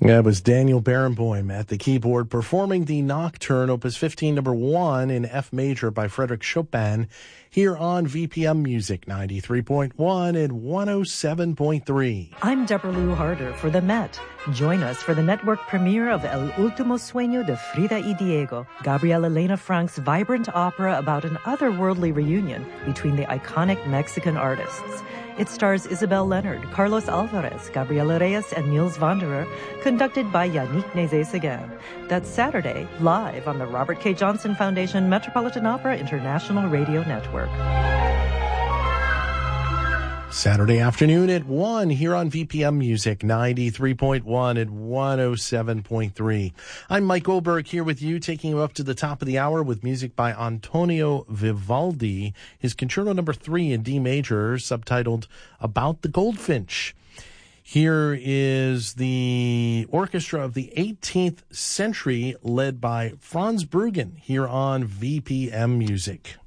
That was Daniel Barenboim at the keyboard performing the Nocturne, Opus 15, number 1 in F major by Frédéric Chopin, here on VPM Music 93.1 and 107.3. I'm Deborah Lou Harder for The Met. Join us for the network premiere of El Último Sueño de Frida y Diego, Gabriel Elena Frank's vibrant opera about an otherworldly reunion between the iconic Mexican artists. It stars Isabel Leonard, Carlos Alvarez, Gabriela Reyes, and Niels Wanderer, conducted by Yannick Nézet-Séguin. That's Saturday, live on the Robert K. Johnson Foundation Metropolitan Opera International Radio Network. Saturday afternoon at 1 here on VPM Music 93.1 and 107.3. I'm Mike Goldberg here with you, taking you up to the top of the hour with music by Antonio Vivaldi, his Concerto No. 3 in D major, subtitled About the Goldfinch. Here is the orchestra of the 18th century led by Franz Bruggen here on VPM Music.